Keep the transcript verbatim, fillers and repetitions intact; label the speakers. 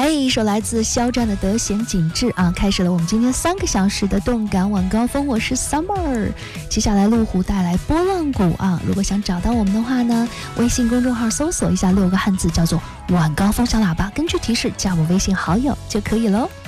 Speaker 1: 嘿，一首来自肖战的《得闲景致》啊，开始了我们今天三个小时的动感晚高峰。我是 Summer， 接下来路虎带来波浪鼓啊。如果想找到我们的话呢，微信公众号搜索一下六个汉字，叫做晚高峰小喇叭，根据提示加我微信好友就可以喽。